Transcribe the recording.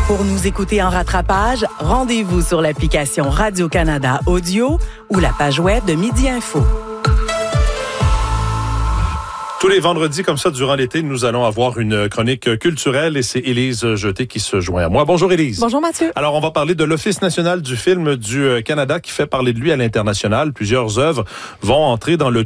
Pour nous écouter en rattrapage, rendez-vous sur l'application Radio-Canada Audio ou la page web de Midi Info. Tous les vendredis, comme ça, durant l'été, nous allons avoir une chronique culturelle et c'est Élise Jeté qui se joint à moi. Bonjour Élise. Bonjour Mathieu. Alors, on va parler de l'Office national du film du Canada qui fait parler de lui à l'international. Plusieurs œuvres vont entrer dans le